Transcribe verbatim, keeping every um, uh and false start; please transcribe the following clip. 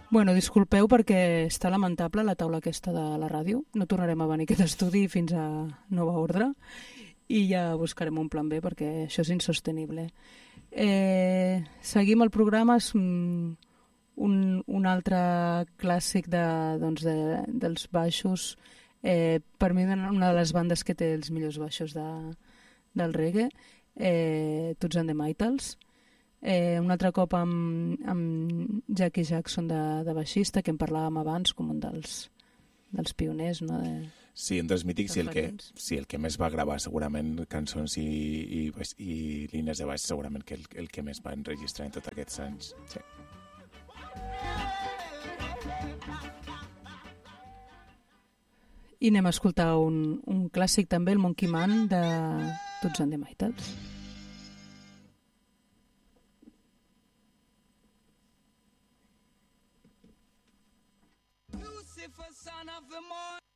Bueno, disculpeu perquè està lamentable la taula aquesta de la ràdio. No tornarem a venir a aquest estudi fins a nova ordre i ja buscarem un plan B perquè això és insostenible. Eh, seguim el programa, és un, un, un altre clàssic de, doncs de, dels baixos. Eh, per mi una de les bandes que té els millors baixos de, del reggae, eh, Toots and the Maytals. Eh, un altre cop amb, amb Jackie Jackson de, de baixista, que en parlàvem abans com un dels, dels pioners, no? De, sí, un dels mítics i el que, referents. sí, el que més va gravar segurament cançons i, i, baix- i línies de baix segurament que el, el que més va enregistrar en tots aquests anys. Sí. I anem a escoltar un, un clàssic també, el Monkey Man de Toots and the Maytals. Lucifer, son of the morning.